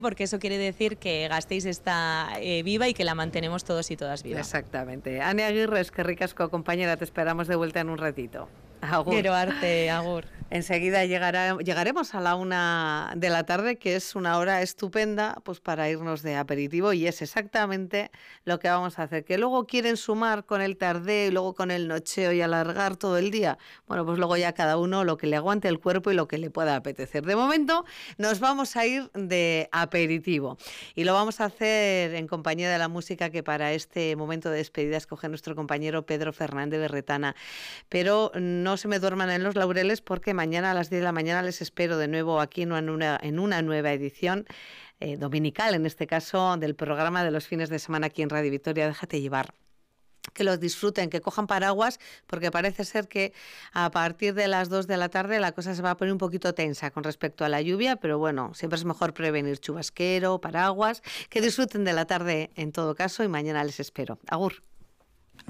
porque eso quiere decir que Gasteiz está viva y que la mantenemos todos y todas viva. Exactamente. Ane Aguirre, eskerrik asko, compañera, te esperamos de vuelta en un ratito. Agur. Quiero arte, agur. Enseguida llegaremos a la 1 de la tarde, que es una hora estupenda pues para irnos de aperitivo, y es exactamente lo que vamos a hacer. Que luego quieren sumar con el tardeo y luego con el nocheo y alargar todo el día. Bueno, pues luego ya cada uno lo que le aguante el cuerpo y lo que le pueda apetecer. De momento nos vamos a ir de aperitivo y lo vamos a hacer en compañía de la música que para este momento de despedida escoge nuestro compañero Pedro Fernández Berretana. Pero no se me duerman en los laureles, porque mañana a las 10 de la mañana les espero de nuevo aquí en una nueva edición dominical, en este caso, del programa de los fines de semana aquí en Radio Vitoria. Déjate llevar. Que los disfruten, que cojan paraguas, porque parece ser que a partir de las 2 de la tarde la cosa se va a poner un poquito tensa con respecto a la lluvia, pero bueno, siempre es mejor prevenir chubasquero, paraguas. Que disfruten de la tarde en todo caso y mañana les espero. Agur.